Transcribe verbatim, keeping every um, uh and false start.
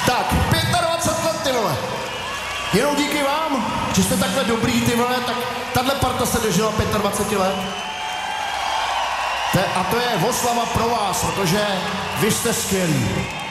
Tak, dvacet pět let, ty vole. Jenom díky vám, že jste takhle dobrý, ty vole, tak tahle parta se dožila dvacet pět let. To je, a to je oslava pro vás, protože vy jste skvělí.